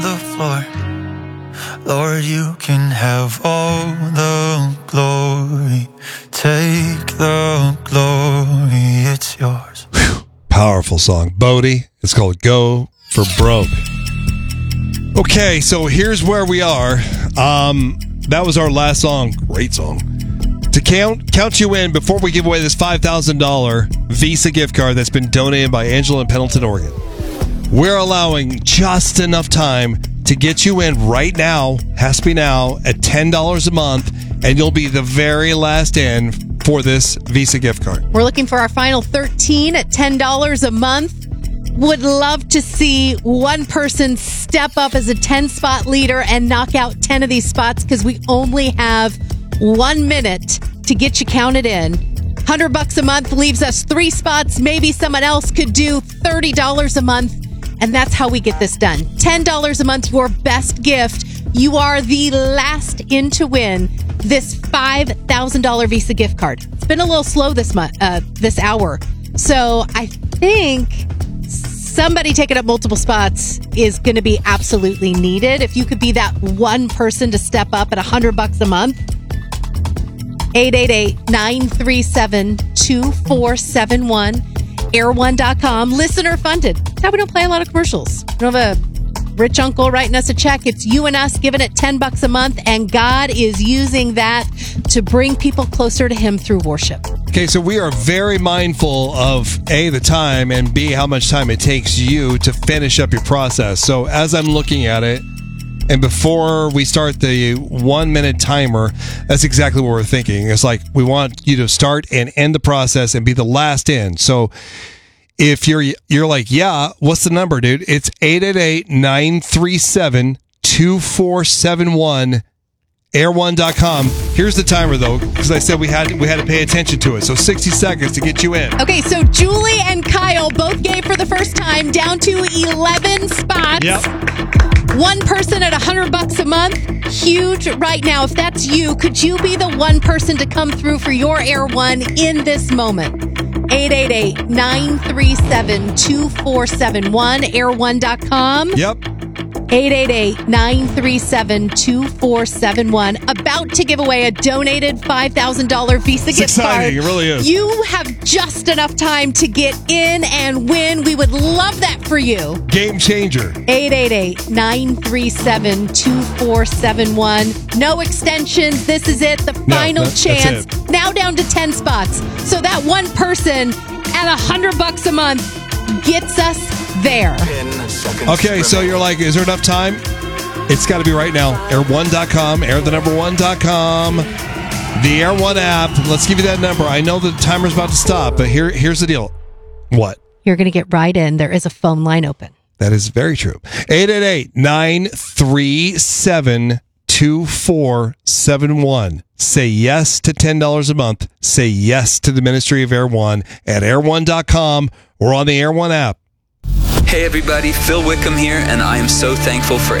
the floor. Lord, you can have all the glory. Take the glory, it's yours. Whew. Powerful song. Bodie. It's called Go for Broke. Okay, so here's where we are. That was our last song. Great song. To count you in before we give away this $5,000 Visa gift card that's been donated by Angela in Pendleton, Oregon. We're allowing just enough time to get you in right now, has to be now, at $10 a month, and you'll be the very last in for this Visa gift card. We're looking for our final 13 at $10 a month. Would love to see one person step up as a 10-spot leader and knock out 10 of these spots because we only have 1 minute to get you counted in. $100 a month leaves us 3 spots. Maybe someone else could do $30 a month, and that's how we get this done. $10 a month, your best gift. You are the last in to win this $5,000 Visa gift card. It's been a little slow this hour, so I think somebody taking up multiple spots is going to be absolutely needed. If you could be that one person to step up at $100 a month, 888-937-2471, air1.com, listener funded. Now we don't play a lot of commercials. We don't have a rich uncle writing us a check. It's you and us giving it $10 a month, and God is using that to bring people closer to Him through worship. Okay, so we are very mindful of A, the time, and B, how much time it takes you to finish up your process. So as I'm looking at it, and before we start the 1 minute timer, that's exactly what we're thinking. It's like we want you to start and end the process and be the last in. So if you're like, yeah, what's the number, dude? It's 888-937-2471. Air1.com. Here's the timer, though, because I said we had to pay attention to it. So 60 seconds to get you in. Okay, so Julie and Kyle both gave for the first time, down to 11 spots. Yep. One person at $100 a month. Huge right now. If that's you, could you be the one person to come through for your Air One in this moment? 888-937-2471. Air1.com. Yep. 888-937-2471. About to give away a donated $5,000 Visa gift card. It really is. You have just enough time to get in and win. We would love that for you. Game changer. 888-937-2471. No extensions. This is it. The final chance. That's it. Now down to 10 spots. So that one person at $100 a month gets us there. Okay, so you're like, is there enough time? It's got to be right now. Air1.com, air1.com, the Air One app. Let's give you that number. I know the timer's about to stop, but here's the deal. What? You're going to get right in. There is a phone line open. That is very true. 888-937-2471. Say yes to $10 a month. Say yes to the ministry of Air One at air1.com or on the Air One app. Hey everybody, Phil Wickham here, and I am so thankful for